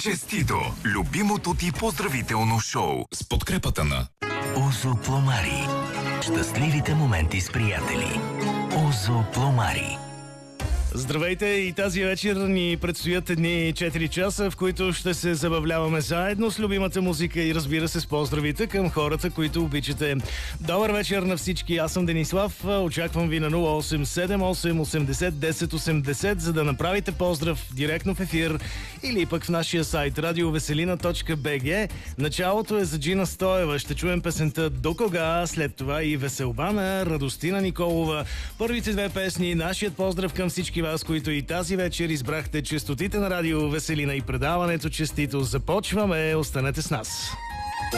Честито! Любимото ти поздравително шоу с подкрепата на Озо Пломари. Щастливите моменти с приятели. Озо Пломари. Здравейте, и тази вечер ни предстоят едни 4 часа, в които ще се забавляваме заедно с любимата музика и разбира се с поздравите към хората, които обичате. Добър вечер на всички, аз съм Денислав, очаквам ви на 087-80-10-80, за да направите поздрав директно в ефир или пък в нашия сайт radioveselina.bg. Началото е за Джина Стоева, ще чуем песента "До кога", след това и "Веселба" на Радостина Николова. Първите две песни, нашият поздрав към всички вас, които и тази вечер избрахте честотите на Радио Веселина и предаването "Честито". Започваме, останете с нас.